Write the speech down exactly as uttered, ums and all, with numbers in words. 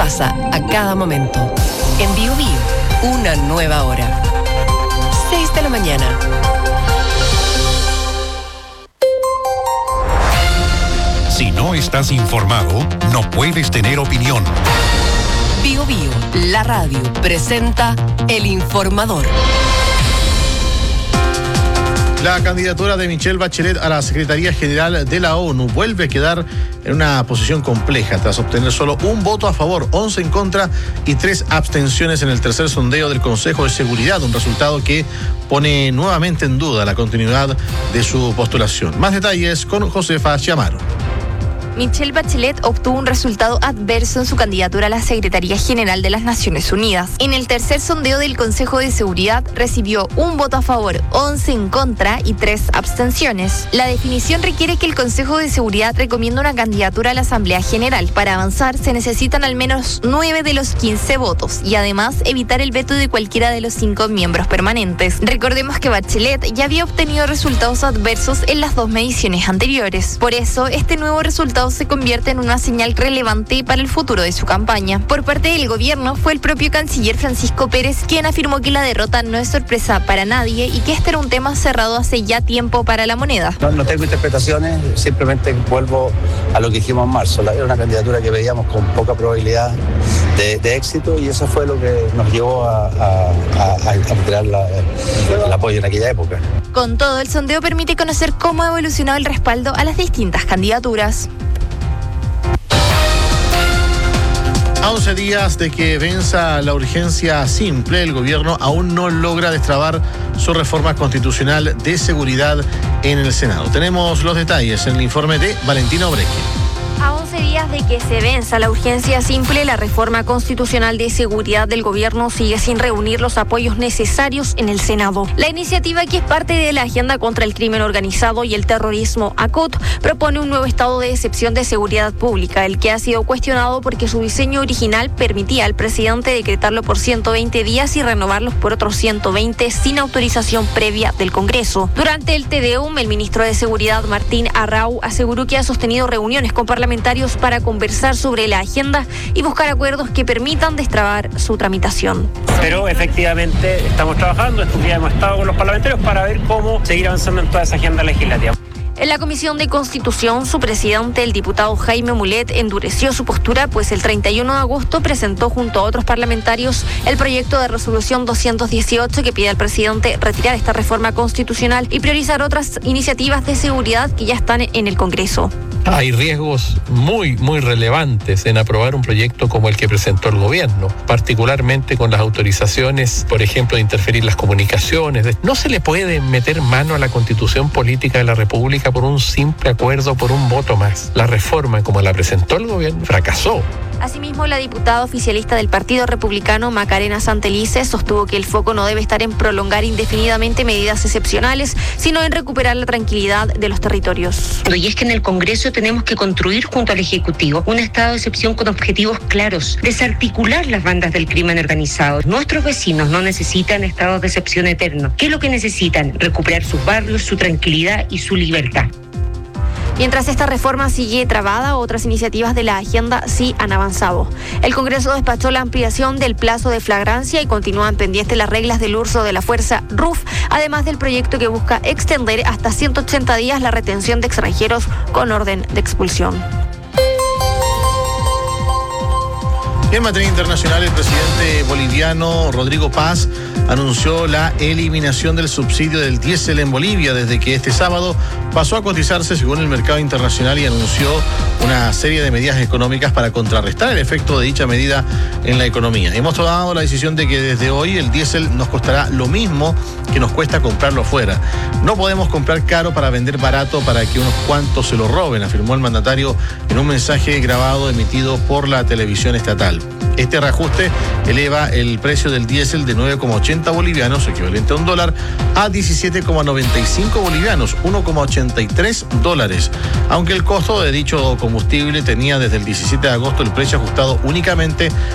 pasa a cada momento. En Bio Bio, una nueva hora. seis de la mañana. Si no estás informado, no puedes tener opinión. Bio Bio, la radio, presenta El Informador. La candidatura de Michelle Bachelet a la Secretaría General de la ONU vuelve a quedar en una posición compleja tras obtener solo un voto a favor, once en contra y tres abstenciones en el tercer sondeo del Consejo de Seguridad, un resultado que pone nuevamente en duda la continuidad de su postulación. Más detalles con Josefa Chamaro. Michelle Bachelet obtuvo un resultado adverso en su candidatura a la Secretaría General de las Naciones Unidas. En el tercer sondeo del Consejo de Seguridad recibió un voto a favor, once en contra y tres abstenciones. La definición requiere que el Consejo de Seguridad recomiende una candidatura a la Asamblea General. Para avanzar se necesitan al menos nueve de los quince votos y además evitar el veto de cualquiera de los cinco miembros permanentes. Recordemos que Bachelet ya había obtenido resultados adversos en las dos mediciones anteriores. Por eso, este nuevo resultado se convierte en una señal relevante para el futuro de su campaña. Por parte del gobierno, fue el propio canciller Francisco Pérez quien afirmó que la derrota no es sorpresa para nadie y que este era un tema cerrado hace ya tiempo para la moneda. No, no tengo interpretaciones, simplemente vuelvo a lo que dijimos en marzo. Era una candidatura que veíamos con poca probabilidad de, de éxito y eso fue lo que nos llevó a, a, a, a retirar la, el apoyo en aquella época. Con todo, el sondeo permite conocer cómo ha evolucionado el respaldo a las distintas candidaturas. A once días de que venza la urgencia simple, el gobierno aún no logra destrabar su reforma constitucional de seguridad en el Senado. Tenemos los detalles en el informe de Valentina Obrequi. A once días de que se venza la urgencia simple, la reforma constitucional de seguridad del gobierno sigue sin reunir los apoyos necesarios en el Senado. La iniciativa, que es parte de la agenda contra el crimen organizado y el terrorismo A C O T, propone un nuevo estado de excepción de seguridad pública, el que ha sido cuestionado porque su diseño original permitía al presidente decretarlo por ciento veinte días y renovarlos por otros ciento veinte sin autorización previa del Congreso. Durante el Tedeum, el ministro de Seguridad, Martín Arrau, aseguró que ha sostenido reuniones con parlamentarios para conversar sobre la agenda y buscar acuerdos que permitan destrabar su tramitación. Pero efectivamente estamos trabajando, estos días hemos estado con los parlamentarios para ver cómo seguir avanzando en toda esa agenda legislativa. En la Comisión de Constitución, su presidente, el diputado Jaime Mulet, endureció su postura, pues el treinta y uno de agosto presentó junto a otros parlamentarios el proyecto de resolución doscientos dieciocho que pide al presidente retirar esta reforma constitucional y priorizar otras iniciativas de seguridad que ya están en el Congreso. Hay riesgos muy, muy relevantes en aprobar un proyecto como el que presentó el gobierno, particularmente con las autorizaciones, por ejemplo, de interferir las comunicaciones. No se le puede meter mano a la Constitución Política de la República por un simple acuerdo, por un voto más. La reforma, como la presentó el gobierno, fracasó. Asimismo, la diputada oficialista del Partido Republicano, Macarena Santelice, sostuvo que el foco no debe estar en prolongar indefinidamente medidas excepcionales, sino en recuperar la tranquilidad de los territorios. Y es que en el Congreso tenemos que construir junto al Ejecutivo un estado de excepción con objetivos claros, desarticular las bandas del crimen organizado. Nuestros vecinos no necesitan estados de excepción eternos. ¿Qué es lo que necesitan? Recuperar sus barrios, su tranquilidad y su libertad. Mientras esta reforma sigue trabada, otras iniciativas de la agenda sí han avanzado. El Congreso despachó la ampliación del plazo de flagrancia y continúan pendientes las reglas del uso de la fuerza R U F, además del proyecto que busca extender hasta ciento ochenta días la retención de extranjeros con orden de expulsión. En materia internacional, el presidente boliviano Rodrigo Paz anunció la eliminación del subsidio del diésel en Bolivia desde que este sábado pasó a cotizarse según el mercado internacional y anunció una serie de medidas económicas para contrarrestar el efecto de dicha medida en la economía. Hemos tomado la decisión de que desde hoy el diésel nos costará lo mismo que nos cuesta comprarlo afuera. No podemos comprar caro para vender barato para que unos cuantos se lo roben, afirmó el mandatario en un mensaje grabado emitido por la televisión estatal. Este reajuste eleva el precio del diésel de nueve coma ochenta bolivianos, equivalente a un dólar, a diecisiete coma noventa y cinco bolivianos, uno coma ochenta y tres dólares. Aunque el costo de dicho combustible tenía desde el diecisiete de agosto el precio ajustado únicamente